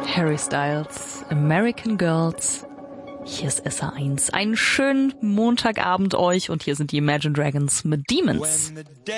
Harry Styles, American Girls. Hier ist SR1. Einen schönen Montagabend euch und hier sind die Imagine Dragons mit Demons.